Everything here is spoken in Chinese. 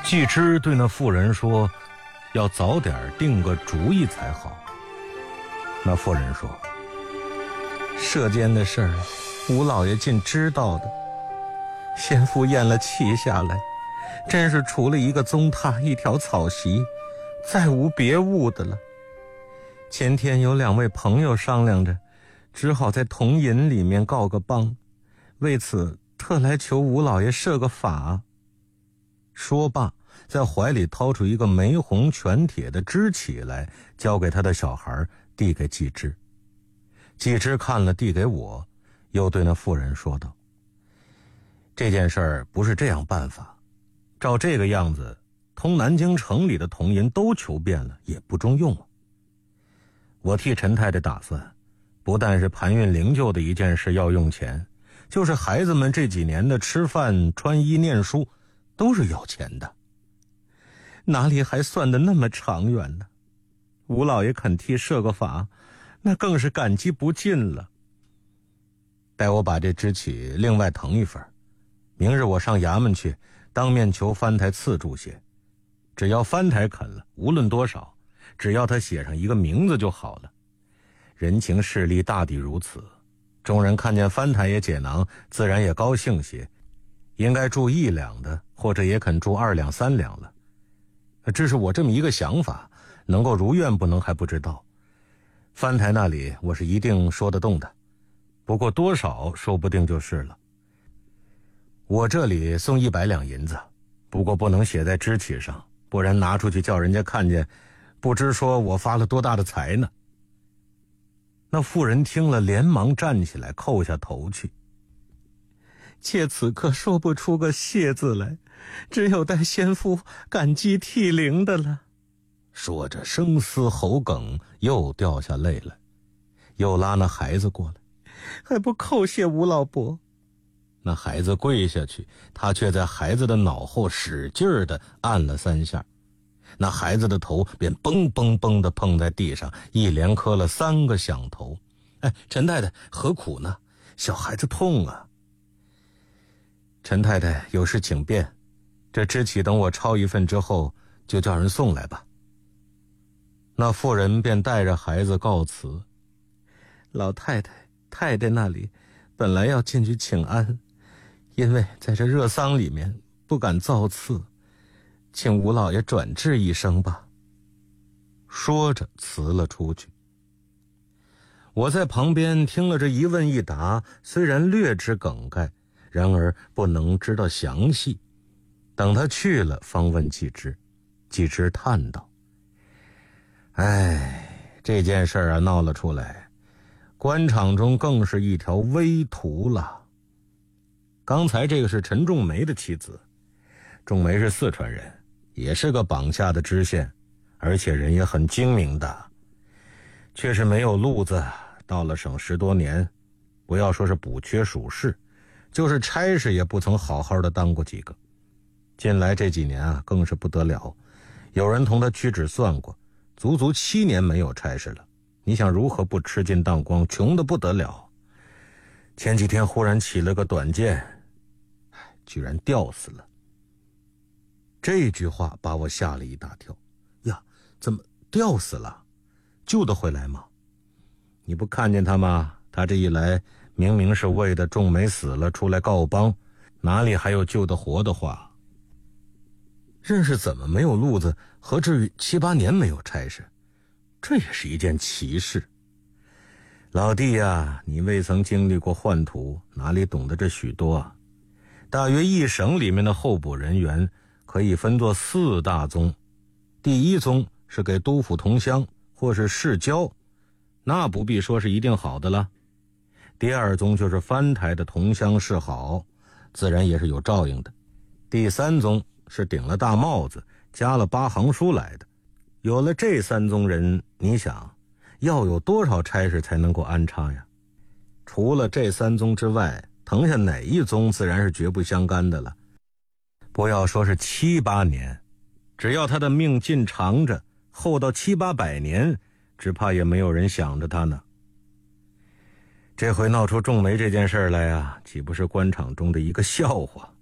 季之对那妇人说，要早点定个主意才好。那妇人说， 射箭的事儿，吴老爷尽知道的。先父咽了气下来，真是除了一个宗榻一条草席，再无别物的了。前天有2位朋友商量着，只好在铜银里面告个帮，为此特来求吴老爷设个法。说罢，在怀里掏出一个玫红全铁的支起来，交给他的小孩，递给季之。季之看了，递给我，又对那妇人说道，这件事儿不是这样办法，照这个样子，通南京城里的铜银都求遍了，也不中用了。我替陈太太打算，不但是盘运灵柩的一件事要用钱，就是孩子们这几年的吃饭、穿衣、念书，都是要钱的。哪里还算得那么长远呢？吴老爷肯替设个法，那更是感激不尽了。待我把这支起另外誊一份，明日我上衙门去，当面求藩台赐注些。只要藩台肯了，无论多少，只要他写上一个名字就好了。人情势利大抵如此，众人看见藩台也解囊，自然也高兴些，应该注1两的，或者也肯注2两3两了。这是我这么一个想法，能够如愿不能还不知道。藩台那里我是一定说得动的，不过多少说不定就是了。我这里送100两银子，不过不能写在支起上，不然拿出去叫人家看见，不知说我发了多大的财呢。那妇人听了，连忙站起来，叩下头去。妾此刻说不出个谢字来，只有待先父感激涕零的了。说着声嘶喉梗，又掉下泪来，又拉那孩子过来，还不叩谢吴老伯。那孩子跪下去，他却在孩子的脑后使劲儿地按了3下，那孩子的头便嘣嘣嘣地碰在地上，一连磕了3个响头。陈太太何苦呢？小孩子痛啊。陈太太有事请便，这支起等我抄一份之后，就叫人送来吧。那妇人便带着孩子告辞。老太太、太太那里本来要进去请安，因为在这热丧里面不敢造次，请吴老爷转致一声吧。说着辞了出去。我在旁边听了这一问一答，虽然略知梗概，然而不能知道详细。等他去了，方问季之。季之叹道，这件事儿闹了出来，官场中更是一条危途了。刚才这个是陈仲梅的妻子，仲梅是4川人，也是个绑架的知县，而且人也很精明的，却是没有路子，到了省10多年，不要说是补缺属事，就是差事也不曾好好的当过几个。近来这几年啊，更是不得了，有人同他屈指算过，足足7年没有差事了。你想如何不吃尽当光，穷得不得了。前几天忽然起了个短见，居然吊死了。这句话把我吓了一大跳。呀，怎么吊死了？救得回来吗？你不看见他吗？他这一来明明是为的仲梅死了出来告帮，哪里还有救得活的话？认识怎么没有路子，何至于7、8年没有差事？这也是一件奇事。老弟呀，你未曾经历过宦途，哪里懂得这许多啊？大约一省里面的候补人员可以分作4大宗。第一宗是给督府同乡或是世交，那不必说是一定好的了。第2宗就是藩台的同乡是好，自然也是有照应的。第3宗是顶了大帽子，加了8行书来的。有了这3宗人，你想要有多少差事才能够安插呀？除了这3宗之外，腾下哪一宗自然是绝不相干的了。不要说是7、8年，只要他的命尽长着，后到7、8百年，只怕也没有人想着他呢。这回闹出仲梅这件事来啊，岂不是官场中的一个笑话？